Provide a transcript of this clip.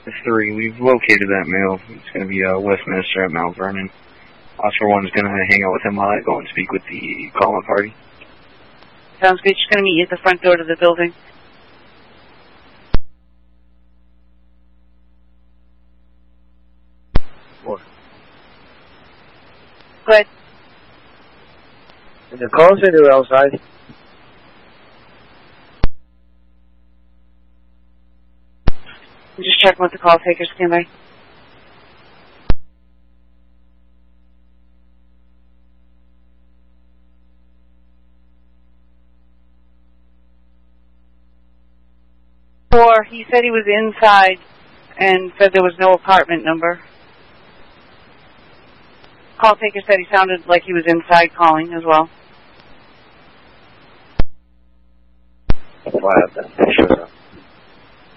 3, we've located that male. It's going to be Westminster at Mount Vernon. Officer 1 is going to hang out with him while I go and speak with the call-in party. Sounds good. She's going to meet you at the front door to the building. What? Go ahead. And the call center outside. I'm just checking with the call takers. Stand by. Or he said he was inside and said there was no apartment number. Call taker said he sounded like he was inside calling as well. What happened?